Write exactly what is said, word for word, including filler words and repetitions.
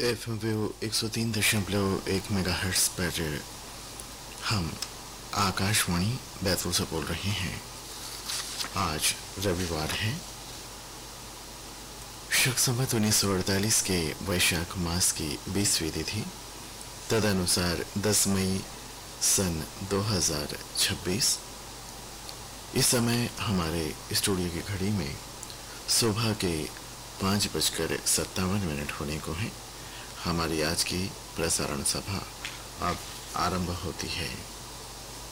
F M view एक सौ तीन दशमलव एक मेगा हर्ट्स पर हम आकाशवाणी बैतूल से बोल रहे हैं। आज रविवार है, शक संवत उन्नीस सौ अड़तालीस के वैशाख मास की बीसवीं तिथि, तदनुसार दस मई सन दो हजार छब्बीस। इस समय हमारे स्टूडियो की घड़ी में सुबह के पाँच बजकर सत्तावन मिनट होने को है। हमारी आज की प्रसारण सभा अब आरंभ होती है।